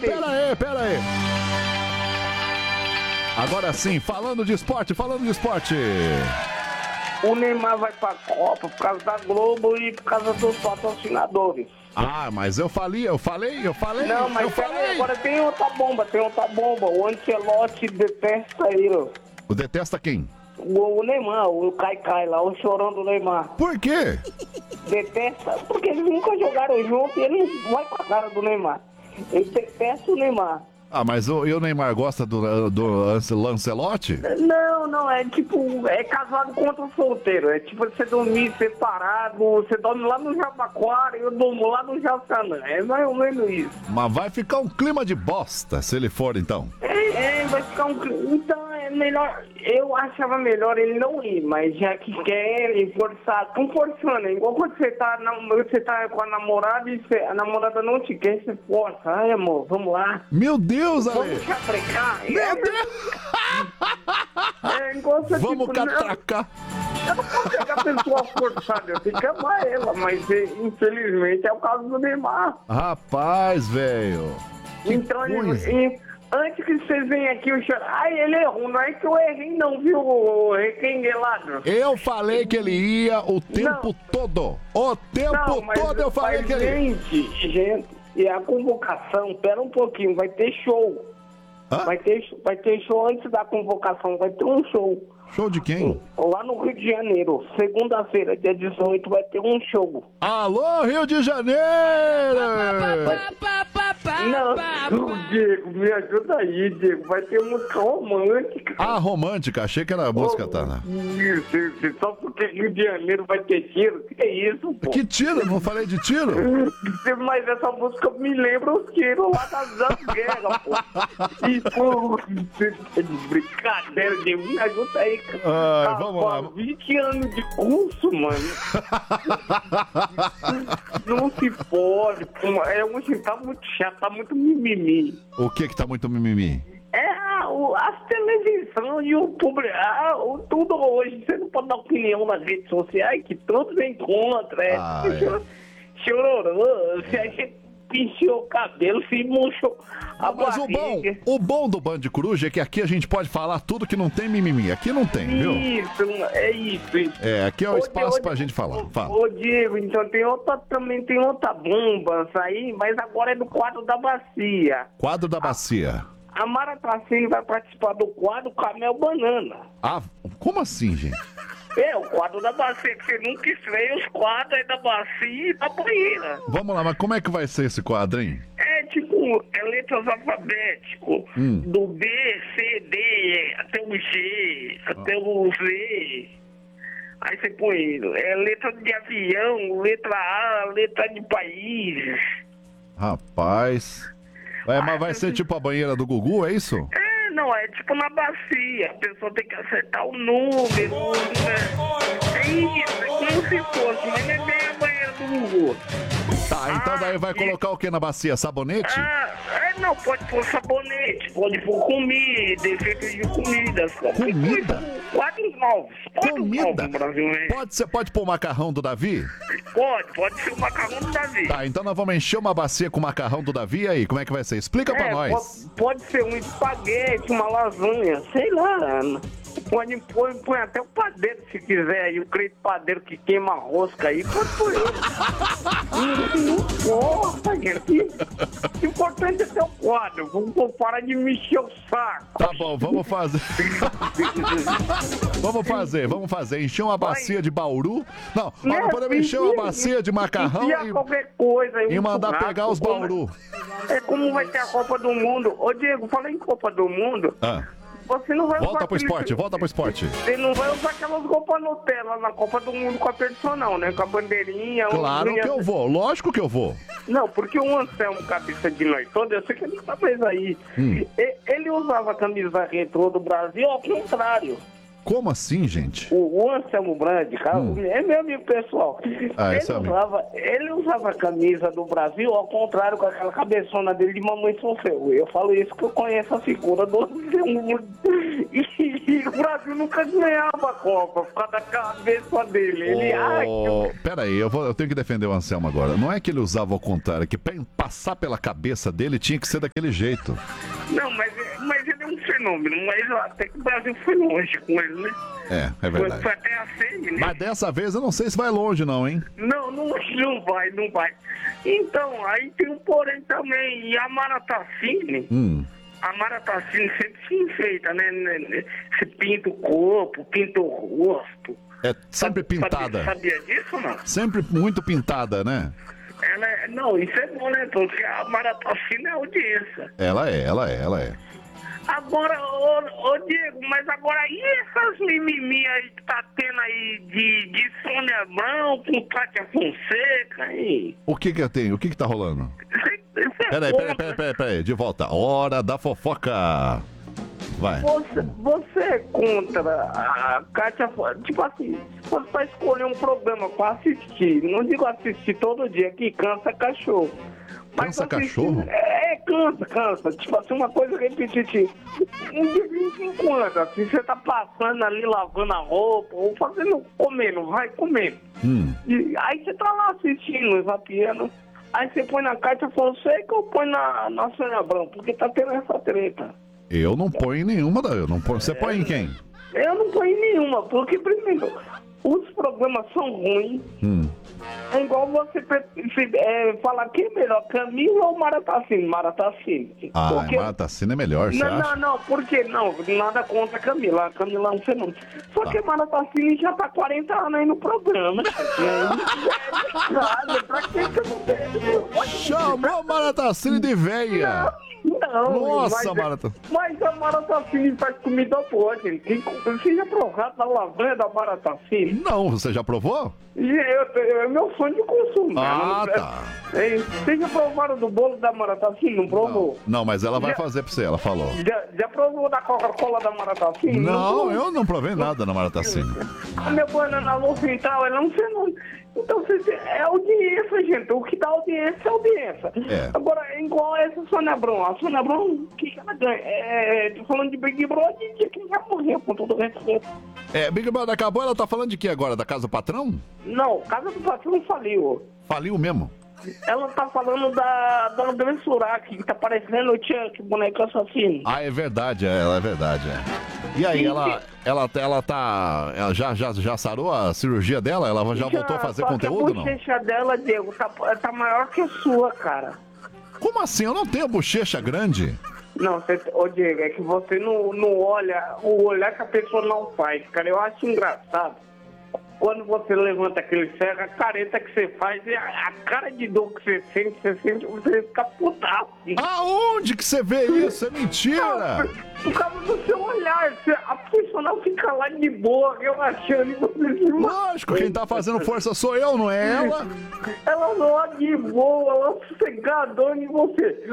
pera aí. Agora sim, falando de esporte. O Neymar vai pra Copa por causa da Globo e por causa dos patrocinadores. Ah, mas eu falei. Não, mas agora tem outra bomba. O Ancelotti detesta ele. O detesta quem? O Neymar, o Caicai lá, o chorão do Neymar. Por quê? Detesta, porque eles nunca jogaram junto e ele não vai com a cara do Neymar. Ele detesta o Neymar. Ah, mas o Neymar gosta do Lancelotti? Não, é tipo, é casado contra o solteiro. É tipo você dormir separado, você dorme lá no Jabaquara e eu durmo lá no Jaçanã. É mais ou menos isso. Mas vai ficar um clima de bosta se ele for, então. Vai ficar um clima. Então é melhor, eu achava melhor ele não ir, mas já que quer ele forçar, estão forçando, é igual quando você tá com a namorada e a namorada não te quer, você força. Ai, amor, vamos lá. Meu Deus, Ale! Vamos catracar. Meu Deus! Vamos catracar. Eu não posso pegar a pessoa forçada, eu tenho que amar ela, mas infelizmente é o caso do Neymar. Rapaz, velho. Então, antes que vocês venham aqui, ele errou, não é que eu errei não, viu, requenguelado? Eu falei que ele ia o tempo todo. O tempo todo eu falei que ele ia. Gente, e a convocação, pera um pouquinho, vai ter show. Hã? Vai ter show antes da convocação, vai ter um show. Show de quem? Lá no Rio de Janeiro, segunda-feira, dia 18, vai ter um show. Alô, Rio de Janeiro! Não, Diego, me ajuda aí, Diego. Vai ter música romântica. Ah, romântica, achei que era a música, tá, né? Isso, só porque Rio de Janeiro vai ter tiro. Que é isso, pô? Que tiro? Não falei de tiro? Mas essa música me lembra os tiros lá das guerras, pô. Isso, de brincadeira, Diego, me ajuda aí, cara. Vamos lá. 20 anos de curso, mano. Não se pode, pô. Hoje tá muito chato, tá muito mimimi. O que tá muito mimimi? As televisões e o público, tudo hoje. Você não pode dar opinião nas redes sociais, que todos vem contra. Chororô, se a gente pinchou o cabelo, se murchou a barriga. O bom do Band Coruja é que aqui a gente pode falar tudo que não tem mimimi. Aqui não tem, viu? Isso. É, aqui é o espaço pra gente falar. Fala. Ô, Diego, então também tem outra bomba aí, mas agora é do quadro da bacia. Quadro da bacia. A Mara Tracini vai participar do quadro Camel Banana. Ah, como assim, gente? O quadro da bacia, que você nunca estreia os quadros aí da bacia e da banheira. Vamos lá, mas como é que vai ser esse quadro, hein? Letras alfabéticas, do B, C, D, até o G, até o Z. Aí você põe letra de avião, letra A, letra de país. Rapaz. Mas vai ser tipo a banheira do Gugu, é isso? Não, é tipo na bacia. A pessoa tem que acertar o número, né? É isso, é como se fosse, mas não é bem a banheira do Gugu. Tá, então daí vai colocar o que na bacia? Sabonete? Não, pode pôr sabonete, pode pôr comida, efeitos de comidas. Comida? Quadros novos. Comida? No Brasil, né? Pode pôr o macarrão do Davi? Pode ser o macarrão do Davi. Tá, então nós vamos encher uma bacia com o macarrão do Davi, e aí, como é que vai ser? Explica pra nós. Pode ser um espaguete, uma lasanha, sei lá, Ana. Põe até o padeiro se quiser aí, o crente padeiro que queima rosca aí, pode pôr ele. Não importa, gente. O importante é ter o quadro. Vamos parar de mexer o saco. Tá bom, vamos fazer. vamos fazer. Encher uma bacia de bauru. Não, podemos encher uma bacia de macarrão e mandar pegar os bauru. É como vai ter a Copa do Mundo. Ô, Diego, falei em Copa do Mundo. Você não vai volta pro esporte. Você não vai usar aquelas roupas Nutella na Copa do Mundo com a personal, né? Com a bandeirinha. Claro que eu vou, lógico que eu vou. Não, porque o Anselmo, cabeça de nós todos, eu sei que ele tá mais aí. Ele usava a camisa retrô do Brasil ao contrário. Como assim, gente? O Anselmo Brandi, cara, é meu amigo pessoal. Ele usava a camisa do Brasil ao contrário, com aquela cabeçona dele de mamãe sofreu. Eu falo isso que eu conheço a figura do Anselmo. E o Brasil nunca ganhava a Copa por causa da cabeça dele. Ele, Peraí, eu tenho que defender o Anselmo agora. Não é que ele usava ao contrário, é que pra passar pela cabeça dele tinha que ser daquele jeito. Não, mas ele é um fenômeno, mas até que o Brasil foi longe com ele, né? É verdade. Foi até a semi, né? Mas dessa vez eu não sei se vai longe não, hein? Não vai. Então, aí tem um porém também. E a Maratacine... A Maratacine sempre se enfeita, né? Se pinta o corpo, pinta o rosto. É sempre pintada. Sabia disso ou não? Sempre muito pintada, né? Não, isso é bom, né? Porque a Maratacine é audiência. Ela é. Agora, ô Diego, mas agora e essas mimimi aí que tá tendo aí de Sônia Abrão com Cátia Fonseca aí? O que eu tenho? O que tá rolando? Peraí, de volta. Hora da fofoca. Vai. Você é contra a Cátia Fonseca? Tipo assim, se fosse pra escolher um programa pra assistir, não digo assistir todo dia, que cansa cachorro. Cansa cachorro? Cansa. Tipo assim, uma coisa repetitiva. De vez em quando, assim, você tá passando ali, lavando a roupa, ou comendo. E aí você tá lá assistindo, zapiando. Aí você põe na Cátia Fonseca ou põe na Sônia Abrão, porque tá tendo essa treta. Eu não ponho em nenhuma, Você põe em quem? Eu não ponho em nenhuma, porque primeiro, os programas são ruins. É igual você falar quem é melhor, Camila ou Maratacine? Maratacine. Porque... Maratacine é melhor, você acha? Não, porque não, nada contra a Camila. A Camila é um fenômeno. Só que Maratacine já tá 40 anos aí no programa. Pra que eu não tenho? Chamou Maratacine de veia. Não, nossa, Maratacine. Mas a Maratacine faz comida boa, gente. Você já provou da lasanha da Maratacine? Não, você já provou? É meu sonho de consumo. Tá. Vocês já provaram do bolo da Maratacine? Não provou? Não, mas ela vai fazer pra você, ela falou. Já provou da Coca-Cola da Maratacine? Não, eu não provei nada na Maratacine. A minha banana louça e tal, ela não sei não. Então, é audiência, gente. O que dá audiência é audiência. Agora, igual essa Sônia Abrão. A Sônia Abrão, o que ela ganha? Tô falando de Big Brother, de quem já morreu, com todo o respeito. Big Brother acabou, ela tá falando de que agora? Da Casa do Patrão? Não, Casa do Patrão faliu. Faliu mesmo? Ela tá falando da André Surak, que tá parecendo o Chuck, boneco assassino. É verdade, é verdade. E aí, ela já sarou a cirurgia dela? Ela já voltou a fazer conteúdo, não? A bochecha dela, Diego, tá maior que a sua, cara. Como assim? Eu não tenho bochecha grande. Não, Diego, é que você não olha o olhar que a pessoa não faz, cara. Eu acho engraçado. Quando você levanta aquele ferro, a careta que você faz, a cara de dor que você sente, você fica putaço. Aonde que você vê isso? É mentira! Por causa do seu olhar, a pessoa não fica lá de boa, relaxando e você se... Lógico, quem tá fazendo força sou eu, não é ela? Ela não é de boa, ela é sossegadona e você...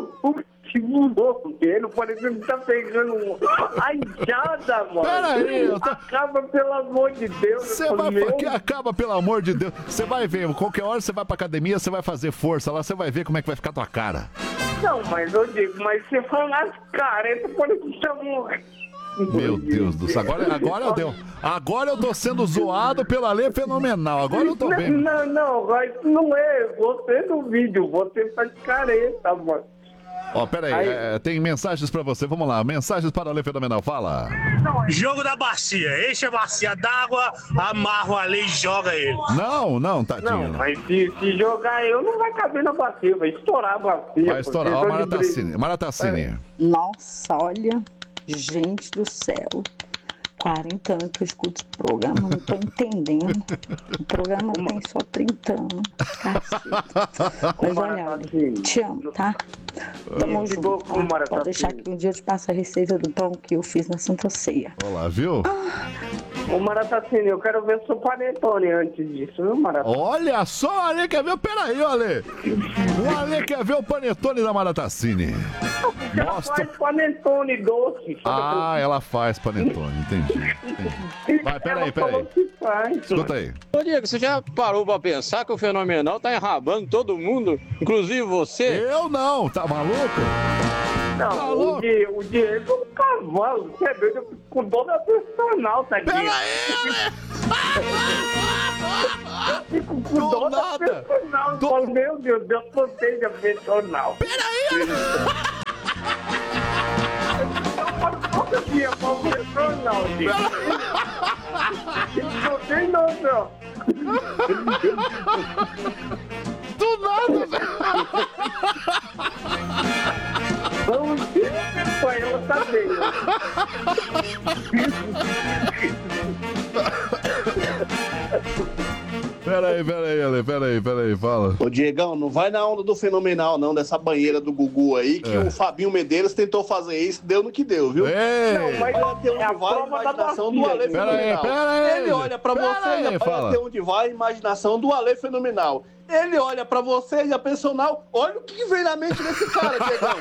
Ele parecendo que tá pegando a enxada, mano. Peraí, acaba, pelo amor de Deus. Você vai que acaba, pelo amor de Deus. Você vai ver, qualquer hora você vai pra academia, você vai fazer força lá, você vai ver como é que vai ficar a tua cara. Não, mas eu digo, mas você fala as caretas, parece que tá morrendo. Meu Deus do céu, agora eu tô sendo zoado pela Lê Fenomenal, agora eu tô vendo. Não, não é você no vídeo, você faz careta, mano. Peraí, tem mensagens pra você, vamos lá, mensagens para a Lê Fenomenal, fala. Jogo da bacia, enche a bacia d'água, amarra o Ale e joga ele. Não, tadinho. Não, mas se jogar eu, não vai caber na bacia, vai estourar a bacia. Vai estourar, ó, Maratacine. Nossa, olha, gente do céu. 40 anos que eu escuto esse programa, não tô entendendo. O programa tem só 30 anos. Cacete. Mas olha, te amo, tá? Tamo junto. Tá? Pode deixar que um dia eu te passo a receita do pão que eu fiz na Santa Ceia. Olá, viu? Ô, Maratacine, eu quero ver o seu panetone antes disso, viu, Maratacine? Olha só, o Ale quer ver. Peraí, Ale. O Ale quer ver o panetone da Maratacine. Ela faz panetone doce. Ela faz panetone, entendi. Vai, peraí. Escuta aí. Ô, Diego, você já parou pra pensar que o Fenomenal tá enrabando todo mundo, inclusive você? Eu não, tá maluco? Não, o Diego é um cavalo. Você é doido, eu fico com dó da personal, tá aqui. Eu fico com dó da personal. Eu falo, meu Deus, eu proteja a personal. Peraí! Todo dia pra o personal, Diego. Não tem noção. Do nada, velho! Vamos ver com ela tá bem. Peraí, fala. Ô Diegão, não vai na onda do fenomenal não, dessa banheira do Gugu aí, que o Fabinho Medeiros tentou fazer isso, deu no que deu, viu? Não, mas Olha até onde vai a imaginação do Ale Fenomenal. Ele olha pra você e olha até onde vai a imaginação do Ale Fenomenal. Ele olha pra você e a personal, olha o que vem na mente desse cara, Diegão.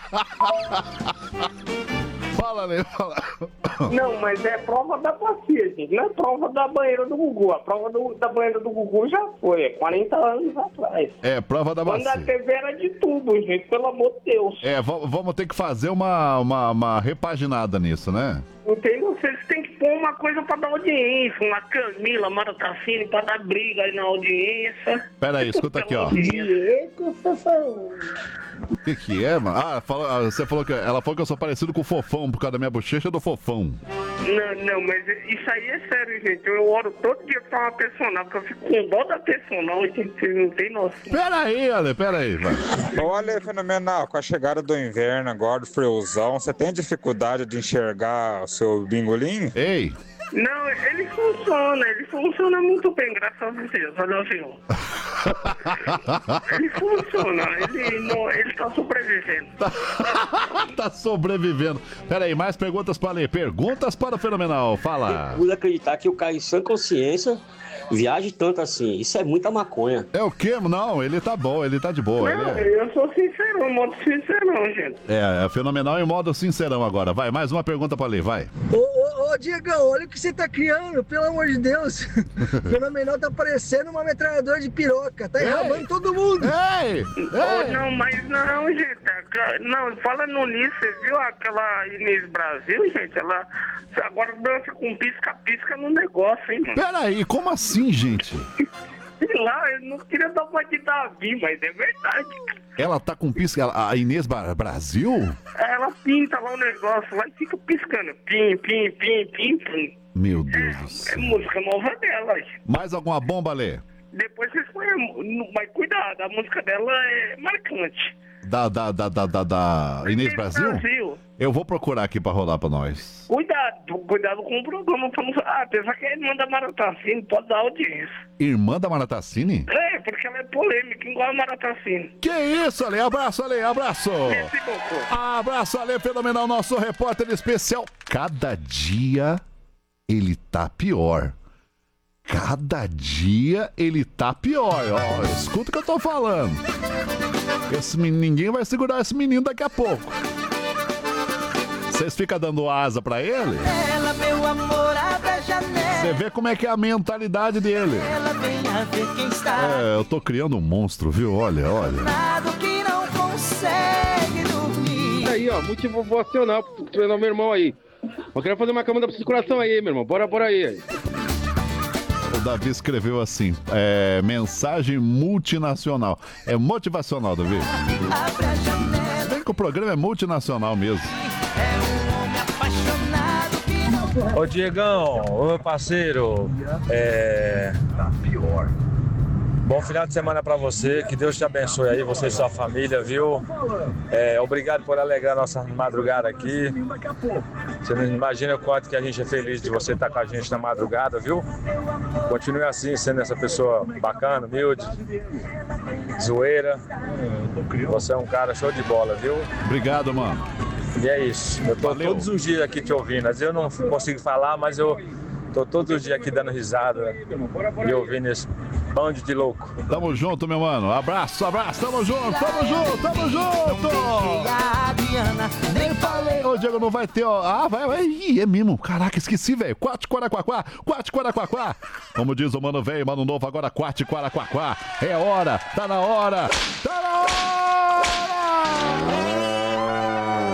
Fala, né? Fala. Não, mas é prova da bacia, gente. Não é prova da banheira do Gugu. A prova da banheira do Gugu já foi, 40 anos atrás. É, prova da Quando bacia. a TV era de tubo, gente, pelo amor de Deus. É, vamos ter que fazer uma repaginada nisso, né? Não tem, vocês têm que pôr uma coisa pra dar audiência. Uma Camila Maratafini pra dar briga aí na audiência. Pera aí, escuta aqui, ó. Diego, Fofão. O que é, mano? Você falou que ela falou que eu sou parecido com o Fofão por causa da minha bochecha do Fofão. Não, mas isso aí é sério, gente. Eu oro todo dia pra uma personal, porque eu fico com dó da personal, gente. Vocês não tem noção. Peraí, Ale, vai. Olha, fenomenal, com a chegada do inverno agora, do friozão, você tem dificuldade de enxergar o seu bingolim? Ei! Não, ele funciona muito bem, graças a Deus, olha assim. Ele funciona, ele tá sobrevivendo. Tá sobrevivendo. Pera aí, mais perguntas para ler. Perguntas para o Fenomenal, fala. Pude acreditar que o cara em sã consciência viaje tanto assim. Isso é muita maconha. É o quê? Não, ele tá bom, ele tá de boa. Não, Ele eu sou sincerão, modo sincerão, gente. é Fenomenal em modo sincerão agora. Vai, mais uma pergunta para ler, vai. Ô, Diegão, olha o que você tá criando, pelo amor de Deus. O Fenomenal tá parecendo uma metralhadora de piroca, tá enrabando todo mundo. Ei! Não, mas não, gente. Não, falando nisso, você viu aquela Inês Brasil, gente? Ela agora dança com pisca-pisca no negócio, hein, mano? Peraí, como assim, gente? Sei lá, eu não queria dar uma de Davi, mas é verdade. Ela tá com pisca, a Inês Brasil? Ela pinta lá o negócio lá e fica piscando. Pim, pim, pim, pim, pim. Meu Deus do É céu. música nova dela. Mais alguma bomba, Lê? Depois vocês põem, mas cuidado, a música dela é marcante. Da Inês Brasil? Eu vou procurar aqui pra rolar pra nós. Cuidado com o programa. Apesar que é irmã da Maratacine, pode dar audiência. Irmã da Maratacine? É, porque ela é polêmica, igual a Maratacine. Que isso, Ale? Abraço, Ale, abraço! Abraço, Ale, fenomenal, nosso repórter especial. Cada dia ele tá pior. Cada dia ele tá pior. Ó, escuta o que eu tô falando. Ninguém vai segurar esse menino daqui a pouco. Vocês ficam dando asa pra ele? Ela, meu amor, abre a janela. Você vê como é que é a mentalidade dele. Ela vem a ver quem está. É, eu tô criando um monstro, viu? Olha. Nada que não consegue dormir. Aí, ó, motivacional pro treinar meu irmão aí. Eu quero fazer uma cama da circulação aí, meu irmão. Bora aí. O Davi escreveu assim, mensagem multinacional. É motivacional, Davi. Abre a janela. Vê que o programa é multinacional mesmo. É um homem apaixonado que não... Ô Diegão, ô meu parceiro, tá pior. Bom final de semana pra você, que Deus te abençoe aí, você e sua família, viu? Obrigado por alegrar nossa madrugada aqui. Você não imagina o quanto que a gente é feliz de você estar com a gente na madrugada, viu? Continue assim, sendo essa pessoa bacana, humilde, zoeira. Você é um cara show de bola, viu? Obrigado, mano. E é isso. Eu tô todos os dias aqui te ouvindo. Às vezes eu não consigo falar, mas eu tô todos os dias aqui dando risada e ouvindo esse bando de louco. Tamo junto, meu mano. Abraço. Tamo junto. Nem falei. Ô, Diego, não vai ter, ó. Vai. Ih, é mesmo. Caraca, esqueci, velho. Quate Quaraquaquá. Como diz o mano velho, mano novo, agora Quate Quaraquaquá. É hora. Tá na hora.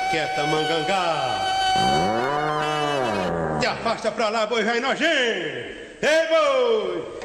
quieta, mangangá. Te afasta pra lá, boi vai nojento. Ei, boi!